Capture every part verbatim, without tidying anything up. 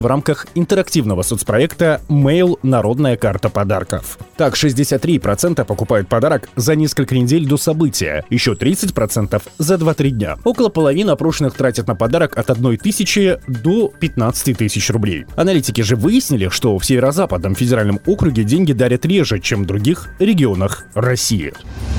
в рамках интерактивного соцпроекта «Mail. Народная карта подарков». Так, шестьдесят три процента покупают подарок за несколько недель до события, еще тридцать процентов за два-три дня. Около половины опрошенных тратят на подарок от одной тысячи до пятнадцати тысяч рублей. Аналитики же выяснили, что в Северо-Западном федеральном округе деньги дарят реже, чем в других регионах России.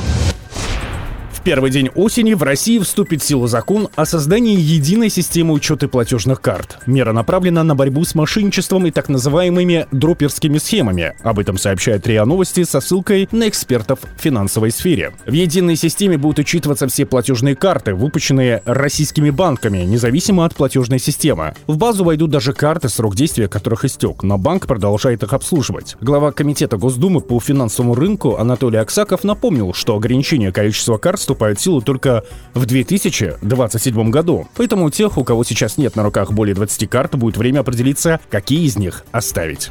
В первый день осени в России вступит в силу закон о создании единой системы учета платежных карт. Мера направлена на борьбу с мошенничеством и так называемыми дроперскими схемами. Об этом сообщает РИА Новости со ссылкой на экспертов в финансовой сфере. В единой системе будут учитываться все платежные карты, выпущенные российскими банками, независимо от платежной системы. В базу войдут даже карты, срок действия которых истек, но банк продолжает их обслуживать. Глава Комитета Госдумы по финансовому рынку Анатолий Аксаков напомнил, что ограничение количества карт вступает в силу только в две тысячи двадцать седьмом году. Поэтому у тех, у кого сейчас нет на руках более двадцати карт, будет время определиться, какие из них оставить.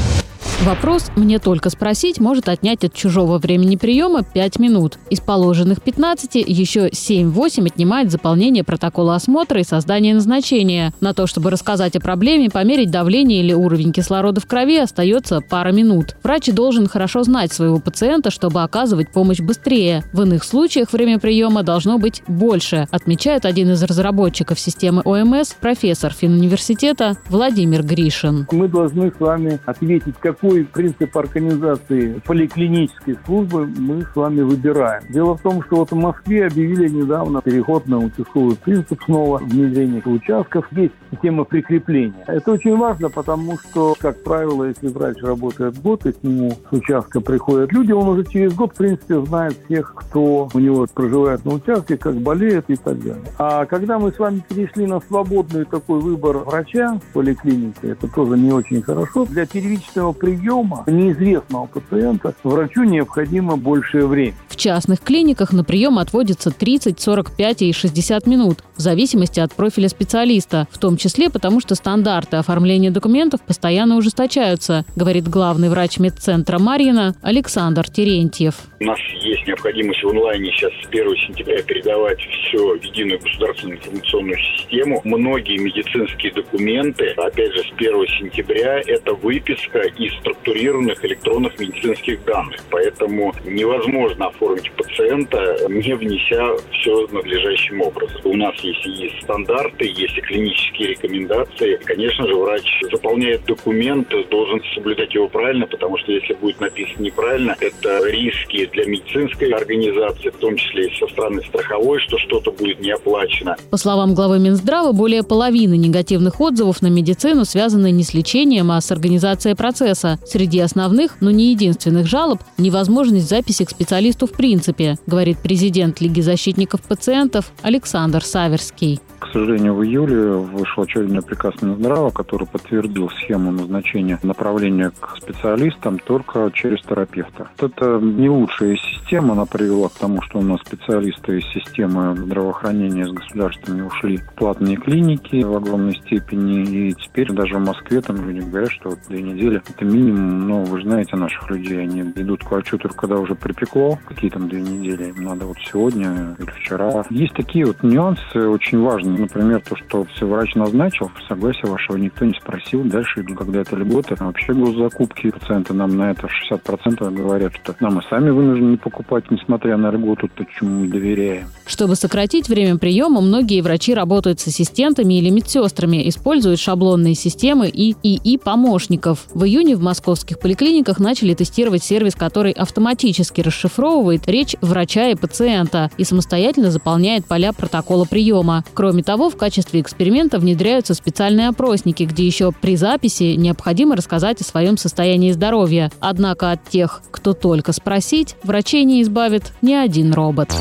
Вопрос «мне только спросить» может отнять от чужого времени приема пять минут. Из положенных пятнадцати еще семь-восемь отнимает заполнение протокола осмотра и создание назначения. На то, чтобы рассказать о проблеме, померить давление или уровень кислорода в крови, остается пара минут. Врач должен хорошо знать своего пациента, чтобы оказывать помощь быстрее. В иных случаях время приема должно быть больше, отмечает один из разработчиков системы О Эм Эс, профессор финуниверситета Владимир Гришин. Мы должны с вами ответить, какой принцип организации поликлинической службы мы с вами выбираем. Дело в том, что вот в Москве объявили недавно переход на участковый принцип снова, внедрение участков. Есть система прикрепления. Это очень важно, потому что, как правило, если врач работает год, и к нему с участка приходят люди, он уже через год, в принципе, знает всех, кто у него проживает на участке, как болеет и так далее. А когда мы с вами перешли на свободный такой выбор врача в поликлинике, это тоже не очень хорошо. Для первичного приема неизвестного пациента врачу необходимо большее время. В частных клиниках на прием отводится тридцать, сорок пять и шестьдесят минут, в зависимости от профиля специалиста, в том числе потому, что стандарты оформления документов постоянно ужесточаются, говорит главный врач медцентра Марьино Александр Терентьев. У нас есть необходимость в онлайне сейчас с первого сентября передавать все в единую государственную информационную систему. Многие медицинские документы, опять же, с первого сентября это выписка из структурированных электронных медицинских данных. Поэтому невозможно оформить пациента, не внеся все надлежащим образом. У нас есть, есть стандарты, есть и клинические рекомендации. Конечно же, врач заполняет документ, должен соблюдать его правильно, потому что если будет написано неправильно, это риски для медицинской организации, в том числе и со стороны страховой, что что-то будет не оплачено. По словам главы Минздрава, более половины негативных отзывов на медицину связаны не с лечением, а с организацией процесса. Среди основных, но не единственных жалоб – невозможность записи к специалисту в принципе, говорит президент Лиги защитников пациентов Александр Саверский. К сожалению, в июле вышел очередной приказ Минздрава, который подтвердил схему назначения направления к специалистам только через терапевта. Это не лучшая система, она привела к тому, что у нас специалисты из системы здравоохранения с государствами ушли в платные клиники в огромной степени, и теперь даже в Москве там люди говорят, что вот две недели это минимум, но вы же знаете наших людей, они идут к врачу только когда уже припекло, какие там две недели, им надо вот сегодня или вчера. Есть такие вот нюансы очень важные. Например, то, что все врач назначил, согласия вашего никто не спросил. Дальше, когда это льготы, вообще госзакупки, пациенты нам на это шестьдесят процентов говорят, что нам и сами вынуждены покупать, несмотря на льготу, то чему мы доверяем. Чтобы сократить время приема, многие врачи работают с ассистентами или медсестрами, используют шаблонные системы и ИИ-помощников. В июне в московских поликлиниках начали тестировать сервис, который автоматически расшифровывает речь врача и пациента и самостоятельно заполняет поля протокола приема. Кроме того, в качестве эксперимента внедряются специальные опросники, где еще при записи необходимо рассказать о своем состоянии здоровья. Однако от тех, кто только спросить, врачей не избавит ни один робот.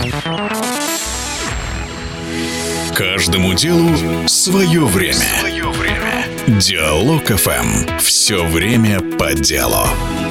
Каждому делу свое время. Свое время. Диалог эф эм. Все время по делу.